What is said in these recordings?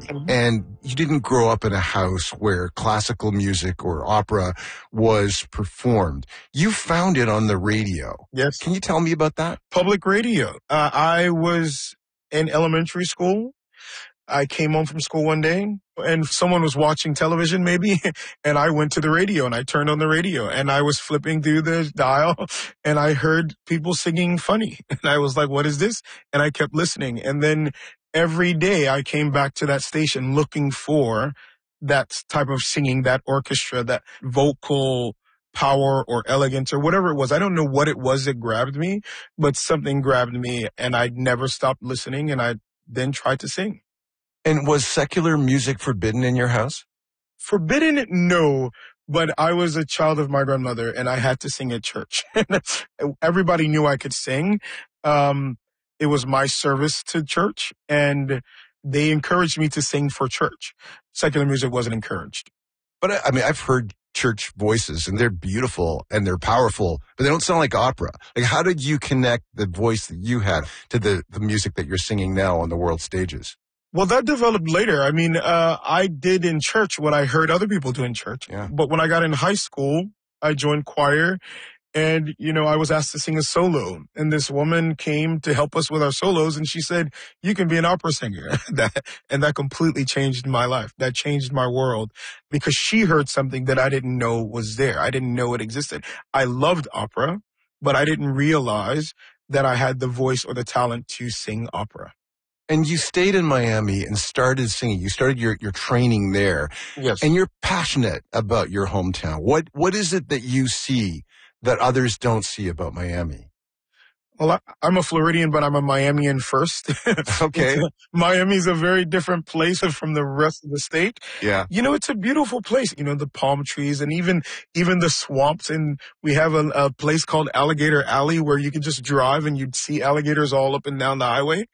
Miami, and you didn't grow up in a house where classical music or opera was performed. You found it on the radio. Yes. Can you tell me about that? Public radio. I was in elementary school. I came home from school one day and someone was watching television maybe, and I went to the radio and I turned on the radio and I was flipping through the dial and I heard people singing funny. And I was like, what is this? And I kept listening. And then every day I came back to that station looking for that type of singing, that orchestra, that vocal power or elegance or whatever it was. I don't know what it was that grabbed me, but something grabbed me and I never stopped listening and I then tried to sing. And was secular music forbidden in your house? Forbidden? No. But I was a child of my grandmother and I had to sing at church. Everybody knew I could sing. It was my service to church and they encouraged me to sing for church. Secular music wasn't encouraged. But I mean, I've heard church voices and they're beautiful and they're powerful, but they don't sound like opera. Like, how did you connect the voice that you had to the music that you're singing now on the world stages? Well, that developed later. I mean, I did in church what I heard other people do in church. Yeah. But when I got in high school, I joined choir and, I was asked to sing a solo. And this woman came to help us with our solos and she said, you can be an opera singer. That completely changed my life. That changed my world because she heard something that I didn't know was there. I didn't know it existed. I loved opera, but I didn't realize that I had the voice or the talent to sing opera. And you stayed in Miami and started singing. You started your training there. Yes. And you're passionate about your hometown. What is it that you see that others don't see about Miami? Well, I'm a Floridian, but I'm a Miamian first. Okay. Miami's a very different place from the rest of the state. Yeah. It's a beautiful place. The palm trees and even the swamps. And we have a place called Alligator Alley where you can just drive and you'd see alligators all up and down the highway.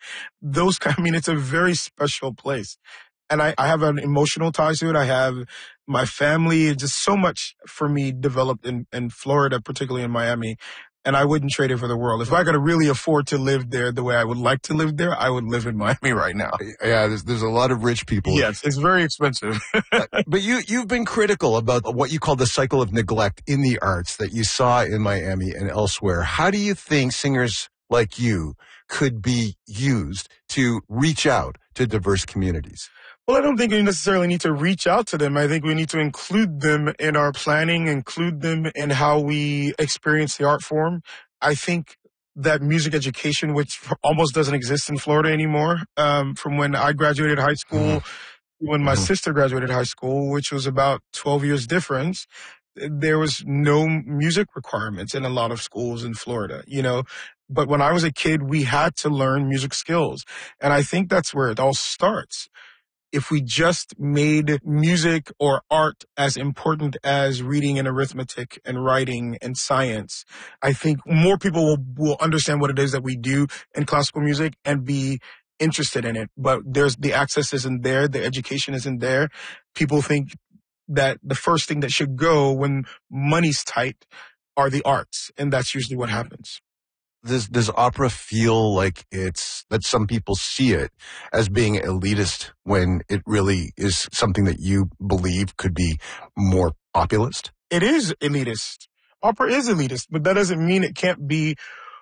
It's a very special place. And I have an emotional tie to it. I have my family, just so much for me developed in Florida, particularly in Miami. And I wouldn't trade it for the world. If I could really afford to live there the way I would like to live there, I would live in Miami right now. Yeah, there's a lot of rich people. Yes, it's very expensive. But you've been critical about what you call the cycle of neglect in the arts that you saw in Miami and elsewhere. How do you think singers like you could be used to reach out to diverse communities? Well, I don't think we necessarily need to reach out to them. I think we need to include them in our planning, include them in how we experience the art form. I think that music education, which almost doesn't exist in Florida anymore, from when I graduated high school, when my sister graduated high school, which was about 12 years difference, there was no music requirements in a lot of schools in Florida, But when I was a kid, we had to learn music skills. And I think that's where it all starts. If we just made music or art as important as reading and arithmetic and writing and science, I think more people will understand what it is that we do in classical music and be interested in it. But the access isn't there. The education isn't there. People think that the first thing that should go when money's tight are the arts. And that's usually what happens. Does opera feel like that some people see it as being elitist when it really is something that you believe could be more populist? It is elitist. Opera is elitist, but that doesn't mean it can't be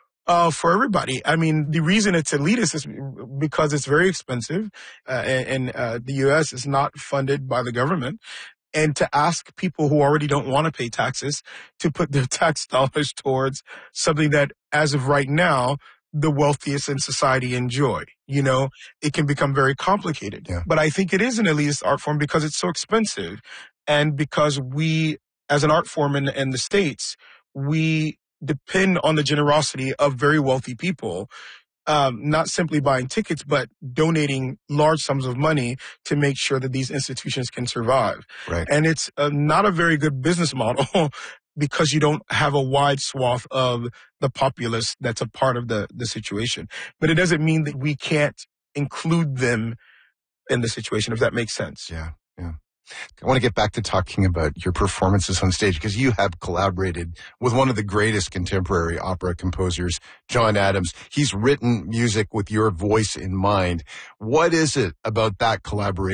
for everybody. I mean, the reason it's elitist is because it's very expensive and the U.S. is not funded by the government. And to ask people who already don't want to pay taxes to put their tax dollars towards something that, as of right now, the wealthiest in society enjoy. It can become very complicated. Yeah. But I think it is an elitist art form because it's so expensive. And because we, as an art form in the States, we depend on the generosity of very wealthy people. Not simply buying tickets, but donating large sums of money to make sure that these institutions can survive. Right. And it's not a very good business model because you don't have a wide swath of the populace that's a part of the situation. But it doesn't mean that we can't include them in the situation, if that makes sense. Yeah. I want to get back to talking about your performances on stage because you have collaborated with one of the greatest contemporary opera composers, John Adams. He's written music with your voice in mind. What is it about that collaboration